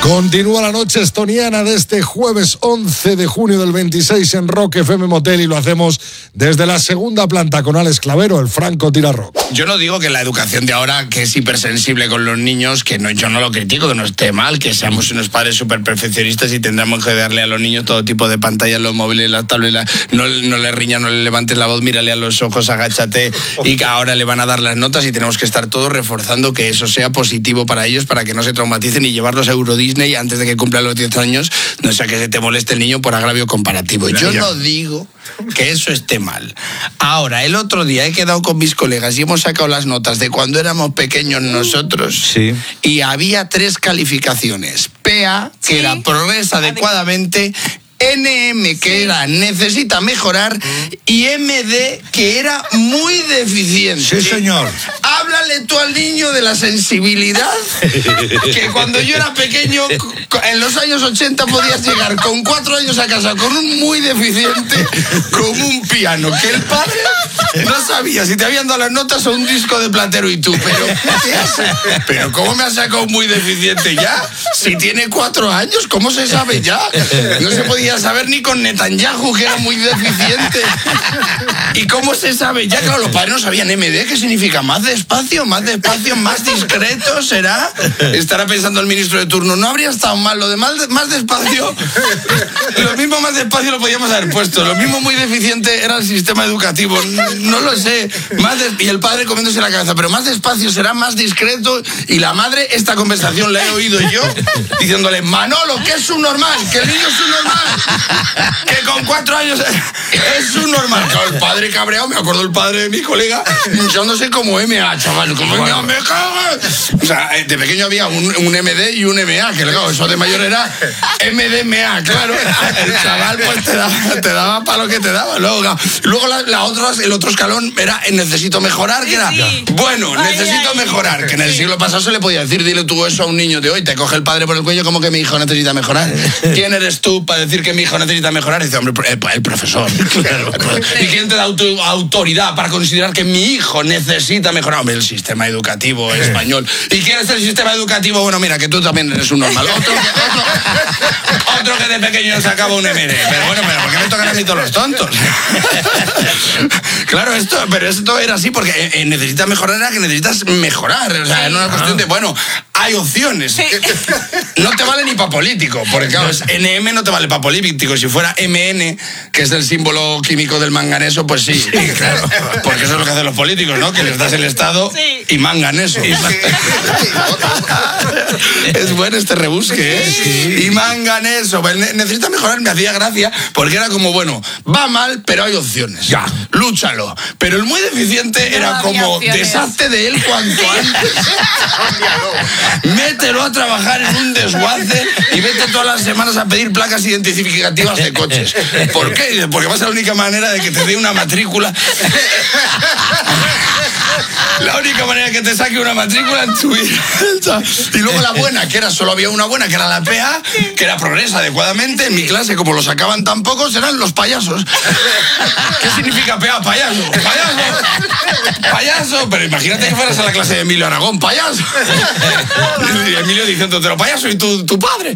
Continúa la noche estoniana de este jueves 11 de junio del 26 en Rock FM Motel y lo hacemos desde la segunda planta con Alex Clavero, el Franco Tira Rock. Yo no digo que la educación de ahora, que es hipersensible con los niños, que no, yo no lo critico, que no esté mal, que seamos unos padres súper perfeccionistas y tendremos que darle a los niños todo tipo de pantallas, los móviles, las tablets, no le riñas, no le levantes la voz, mírale a los ojos, agáchate, y que ahora le van a dar las notas y tenemos que estar todos reforzando que eso sea positivo para ellos, para que no se traumaticen y llevarlos a Euro Disney antes de que cumplan los 10 años, no sea que se te moleste el niño por agravio comparativo. Yo no digo que eso esté mal. Ahora, el otro día he quedado con mis colegas y hemos sacado las notas de cuando éramos pequeños nosotros, sí. Y había 3 calificaciones. PA, que era progresa adecuadamente, NM, que era necesita mejorar, y MD, que era muy deficiente. Sí, señor. Háblale tú al niño de la sensibilidad, que cuando yo era pequeño, en los años 80 podías llegar con 4 años a casa con un muy deficiente, con un piano, que el padre no sabía si te habían dado las notas o un disco de Platero y tú, pero ¿cómo me has sacado muy deficiente ya? Si tiene 4 años, ¿cómo se sabe ya? No se podía saber ni con Netanyahu, que era muy deficiente. ¿Y cómo se sabe ya? Claro, los padres no sabían MD, ¿qué significa? Más despacio, más discreto, ¿será? Estará pensando el ministro de turno, no habría estado mal, lo de más despacio, lo mismo más despacio lo podíamos haber puesto, lo mismo muy deficiente era el sistema educativo, no lo sé, y el padre comiéndose la cabeza, pero más despacio será más discreto, y la madre, esta conversación la he oído yo, diciéndole, Manolo, que es un normal, que el niño es un normal, que con 4 años es un normal. Claro, el padre cabreado, me acuerdo el padre de mi colega, hinchándose como MA, chaval, como MA, me cago. O sea, de pequeño había un MD y un MA, que claro, eso de mayor era MDMA, claro. El chaval pues te daba para lo que te daba. Luego el otro escalón era necesito mejorar, que era, bueno, necesito mejorar, que en el siglo pasado se le podía decir, dile tú eso a un niño de hoy, te coge el padre por el cuello como que mi hijo necesita mejorar. ¿Quién eres tú para decir que mi hijo necesita mejorar? Y dice, hombre, el profesor. Claro. ¿Y quién te da autoridad para considerar que mi hijo necesita mejorar? Hombre, el sistema educativo español. ¿Y quién es el sistema educativo? Bueno, mira, que tú también eres un normal. Otro que de pequeño sacaba un MD. Pero bueno, ¿por qué me tocan a mí todos los tontos? Claro, pero esto era así porque necesitas mejorar, era que necesitas mejorar. O sea, era una cuestión de, bueno, hay opciones. No te vale ni para político, porque claro, NM no te vale para político. Si fuera MN, que es el símbolo químico del manganeso, pues sí, claro. Porque eso es lo que hacen los políticos, ¿no? Que les das el Estado y manganeso. Es bueno este rebusque, ¿eh? Sí. Y manganeso. Necesita mejorar, me hacía gracia, porque era como, bueno, va mal, pero hay opciones. Ya. Lúchalo. Pero el muy deficiente era como, deshazte de él cuanto antes. Mételo a trabajar en un desguace y vete todas las semanas a pedir placas identificativas de coches. ¿Por qué? Porque va a ser la única manera de que te dé una matrícula. La única manera que te saque una matrícula en tu vida. Y luego la buena, que era, solo había una buena, que era la PA, que era progresa adecuadamente. En mi clase, como lo sacaban tan pocos, eran los payasos. ¿Qué significa PA? Payaso. Payaso. Pero imagínate que fueras a la clase de Emilio Aragón, payaso. Y Emilio diciendo, pero payaso, y tu padre.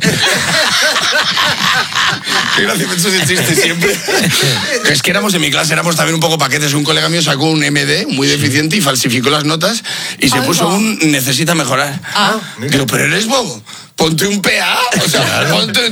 Qué gracia, me ese chiste siempre. Es que en mi clase éramos también un poco paquetes. Un colega mío sacó un MD muy deficiente y falsificó las notas y se puso un necesita mejorar. Digo, pero eres bobo. Ponte un PA, o sea, ponte